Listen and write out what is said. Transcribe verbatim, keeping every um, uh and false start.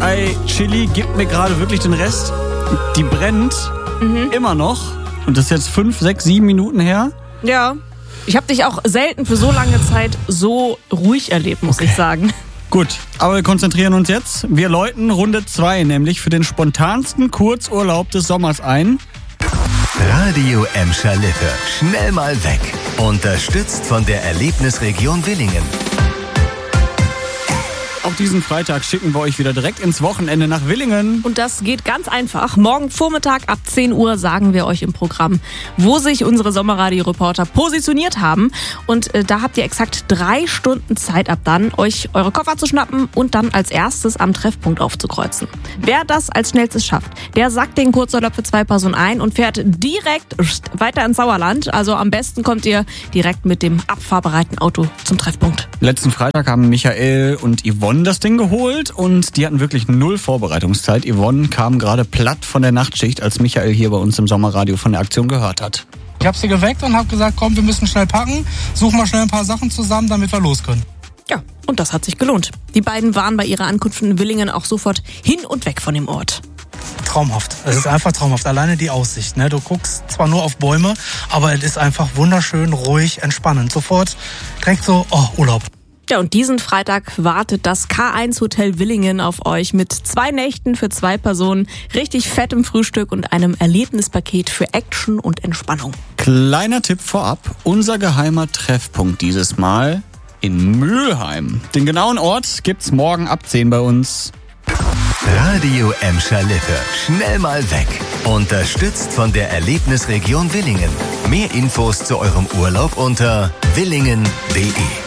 Rührei-Chili gibt mir gerade wirklich den Rest. Die brennt mhm. immer noch. Und das ist jetzt fünf, sechs, sieben Minuten her. Ja. Ich habe dich auch selten für so lange Zeit so ruhig erlebt, muss okay. ich sagen. Gut, aber wir konzentrieren uns jetzt. Wir läuten Runde zwei, nämlich für den spontansten Kurzurlaub des Sommers ein. Radio Emscher Lippe. Schnell mal weg. Unterstützt von der Erlebnisregion Willingen. Auch diesen Freitag schicken wir euch wieder direkt ins Wochenende nach Willingen. Und das geht ganz einfach. Morgen Vormittag ab zehn Uhr sagen wir euch im Programm, wo sich unsere Sommerradio-Reporter positioniert haben. Und äh, da habt ihr exakt drei Stunden Zeit ab dann, euch eure Koffer zu schnappen und dann als erstes am Treffpunkt aufzukreuzen. Wer das als schnellstes schafft, der sackt den Kurzurlaub für zwei Personen ein und fährt direkt weiter ins Sauerland. Also am besten kommt ihr direkt mit dem abfahrbereiten Auto zum Treffpunkt. Letzten Freitag haben Michael und Yvonne das Ding geholt und die hatten wirklich null Vorbereitungszeit. Yvonne kam gerade platt von der Nachtschicht, als Michael hier bei uns im Sommerradio von der Aktion gehört hat. Ich habe sie geweckt und habe gesagt, komm, wir müssen schnell packen, suchen mal schnell ein paar Sachen zusammen, damit wir los können. Ja, und das hat sich gelohnt. Die beiden waren bei ihrer Ankunft in Willingen auch sofort hin und weg von dem Ort. Traumhaft. Es ist einfach traumhaft. Alleine die Aussicht. Ne? Du guckst zwar nur auf Bäume, aber es ist einfach wunderschön, ruhig, entspannend. Sofort direkt so, oh, Urlaub. Ja, und diesen Freitag wartet das K eins Hotel Willingen auf euch mit zwei Nächten für zwei Personen, richtig fettem Frühstück und einem Erlebnispaket für Action und Entspannung. Kleiner Tipp vorab, unser geheimer Treffpunkt dieses Mal in Mülheim. Den genauen Ort gibt's morgen ab zehn bei uns. Radio Emscher Lippe. Schnell mal weg. Unterstützt von der Erlebnisregion Willingen. Mehr Infos zu eurem Urlaub unter willingen punkt de.